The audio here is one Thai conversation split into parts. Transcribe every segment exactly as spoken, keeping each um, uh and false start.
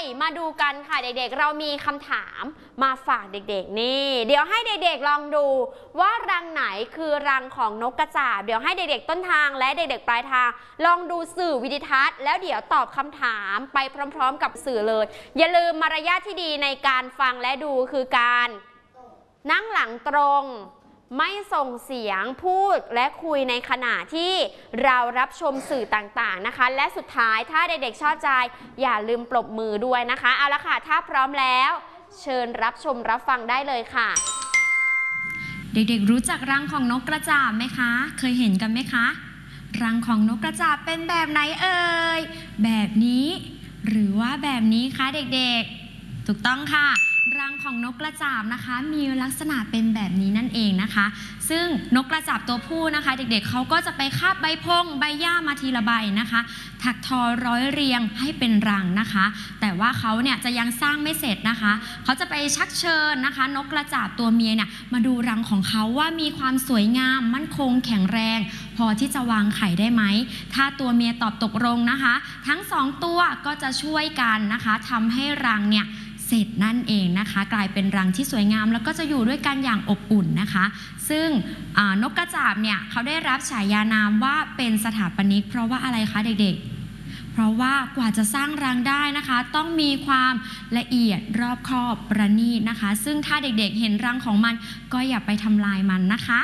มาดูกันค่ะเด็กๆเรามีคำถามมาฝากเด็กๆนี่เดี๋ยวให้เด็กๆลองดูว่ารังไหนคือรังของนกกระจาบเดี๋ยวให้เด็กๆต้นทางและเด็กๆปลายทางลองดูสื่อวิดิทัศน์แล้วเดี๋ยวตอบคำถามไปพร้อมๆกับสื่อเลยอย่าลืมมารยาทที่ดีในการฟังและดูคือการนั่งหลังตรงไม่ส่งเสียงพูดและคุยในขณะที่เรารับชมสื่อต่างๆนะคะและสุดท้ายถ้าเด็กๆชอบใจอย่าลืมปรบมือด้วยนะคะเอาละค่ะถ้าพร้อมแล้วเชิญรับชมรับฟังได้เลยค่ะเด็กๆรู้จักรังของนกกระจาบไหมคะเคยเห็นกันไหมคะรังของนกกระจาบเป็นแบบไหนเอ่ยแบบนี้หรือว่าแบบนี้คะเด็กๆถูกต้องค่ะรังของนกกระจาบนะคะมีลักษณะเป็นแบบนี้นั่นเองนะคะซึ่งนกกระจาบตัวผู้นะคะเด็กๆเขาก็จะไปคาบใบพงใบหญ้ามาทีละใบนะคะถักทอร้อยเรียงให้เป็นรังนะคะแต่ว่าเขาเนี่ยจะยังสร้างไม่เสร็จนะคะเขาจะไปชักเชิญนะคะนกกระจาบตัวเมียเนี่ยมาดูรังของเขาว่ามีความสวยงามมั่นคงแข็งแรงพอที่จะวางไข่ได้ไหมถ้าตัวเมียตอบตกลงนะคะทั้งสองตัวก็จะช่วยกันนะคะทำให้รังเนี่ยเสร็จนั่นเองนะคะกลายเป็นรังที่สวยงามแล้วก็จะอยู่ด้วยกันอย่างอบอุ่นนะคะซึ่งนกกระจาบเนี่ยเขาได้รับฉายานามว่าเป็นสถาปนิกเพราะว่าอะไรคะเด็กๆเพราะว่ากว่าจะสร้างรังได้นะคะต้องมีความละเอียดรอบคอบประณีตนะคะซึ่งถ้าเด็กๆเห็นรังของมันก็อย่าไปทำลายมันนะคะ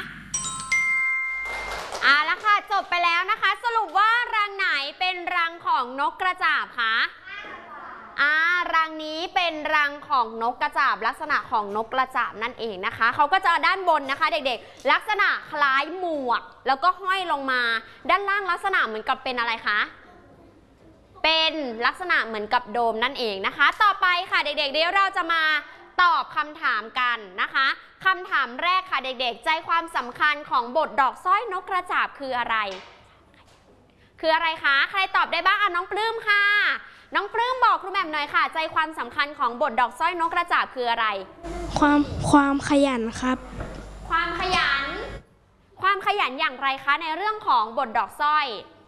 เอาละค่ะจบไปแล้วนะคะสรุปว่ารังไหนเป็นรังของนกกระจาบคะอ่ารังนี้เป็นรังของนกกระจาบลักษณะของนกกระจาบนั่นเองนะคะเขาก็จะด้านบนนะคะเด็กๆลักษณะคล้ายหมวกแล้วก็ห้อยลงมาด้านล่างลักษณะเหมือนกับเป็นอะไรคะเป็นลักษณะเหมือนกับโดมนั่นเองนะคะต่อไปค่ะเด็กๆเดี๋ยวเราจะมาตอบคำถามกันนะคะคำถามแรกค่ะเด็กๆใจความสำคัญของบทดอกสร้อยนกกระจาบคืออะไรคืออะไรคะใครตอบได้บ้างอ่ะน้องปลื้มค่ะน้องปลื้มบอกครูแหม่มหน่อยค่ะใจความสำคัญของบทดอกสร้อยนกกระจาบคืออะไรความความขยันครับความขยันความขยันอย่างไรคะในเรื่องของบทดอกสร้อย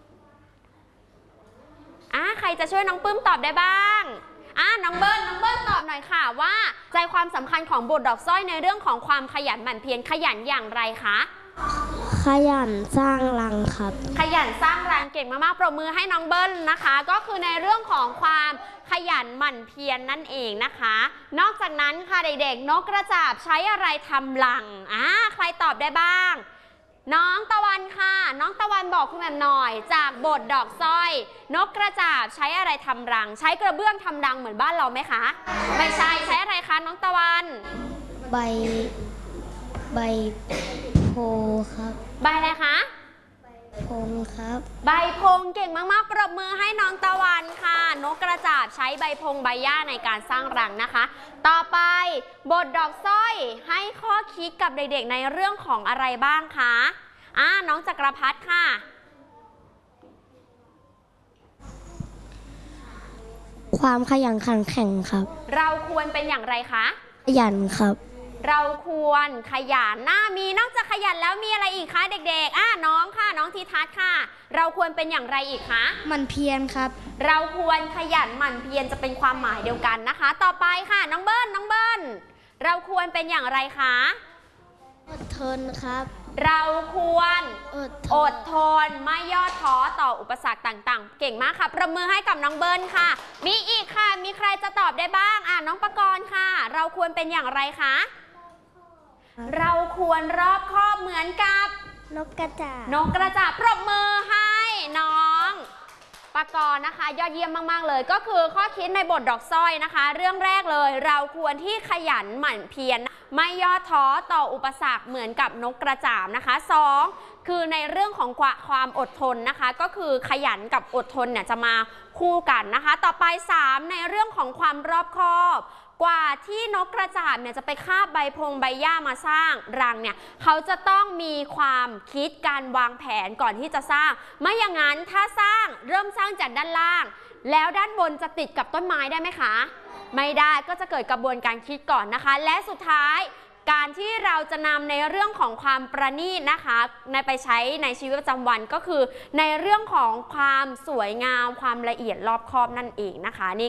อ่ะใครจะช่วยน้องปลื้มตอบได้บ้างอ่ะน้องเบิ้ลน้องเบิ้ลตอบหน่อยค่ะว่าใจความสำคัญของบทดอกสร้อยในเรื่องของความขยันหมั่นเพียรขยันอย่างไรคะขยันสร้างรังครับขยันสร้างรังเก่งมากๆปรบมือให้น้องเบิ้ลนะคะก็คือในเรื่องของความขยันหมั่นเพียร น, นั่นเองนะคะนอกจากนั้นค่ะเด็กๆนกกระจาบใช้อะไรทำรังอ่าใครตอบได้บ้างน้องตะวันค่ะน้องตะวันบอกคุณแม่หน่อยจากบทดอกสร้อยนกกระจาบใช้อะไรทำรังใช้กระเบื้องทำรังเหมือนบ้านเราไหมคะไม่ใช่ใช้อะไรคะน้องตะวันใบใบโพครับใบอะไรคะพงครับใบพงเก่งมากๆปรบมือให้น้องตะวันค่ะนกกระจาบใช้ใบพงใบหญ้าในการสร้างรังนะคะต่อไปบทดอกสร้อยให้ข้อคิดกับเด็กๆในเรื่องของอะไรบ้างคะอ่าน้องจักรพัฒน์ค่ะความขยันขันแข็งครับเราควรเป็นอย่างไรคะขยันครับเราควรขยันน่ามีนอกจากขยันแล้วมีอะไรอีกคะเด็กๆอ่ะน้องค่ะน้องทีทัศน์ค่ะเราควรเป็นอย่างไรอีกคะหมั่นเพียรครับเราควรขยันหมั่นเพียรจะเป็นความหมายเดียวกันนะคะต่อไปค่ะน้องเบิ้ลน้องเบิ้ลเราควรเป็นอย่างไรคะอดทนครับเราควรอดอดทนไม่ย่อท้อต่ออุปสรรคต่างๆเก่งมากค่ะประมือให้กับน้องเบิ้ลค่ะมีอีกค่ะมีใครจะตอบได้บ้างอ่ะน้องปกรณ์ค่ะเราควรเป็นอย่างไรคะเราควรรอบคอบเหมือนกับนกกระจาบนกกระจาบปรบมือให้น้องปกรณ์นะคะยอดเยี่ยมมากๆเลยก็คือข้อคิดในบทดอกสร้อยนะคะเรื่องแรกเลยเราควรที่ขยันหมั่นเพียรไม่ย่อท้อต่ออุปสรรคเหมือนกับนกกระจาบนะคะสองคือในเรื่องของความอดทนนะคะก็คือขยันกับอดทนเนี่ยจะมาคู่กันนะคะต่อไปสามในเรื่องของความรอบคอบกว่าที่นกกระจาบเนี่ยจะไปคาบใบพงใบหญ้ามาสร้างรังเนี่ยเขาจะต้องมีความคิดการวางแผนก่อนที่จะสร้างไม่อย่างนั้นถ้าสร้างเริ่มสร้างจากด้านล่างแล้วด้านบนจะติดกับต้นไม้ได้ไหมคะไม่ได้ก็จะเกิดกระบวนการคิดก่อนนะคะและสุดท้ายการที่เราจะนำในเรื่องของความประณีตนะคะในไปใช้ในชีวิตประจำวันก็คือในเรื่องของความสวยงามความละเอียดรอบคอบนั่นเองนะคะนี่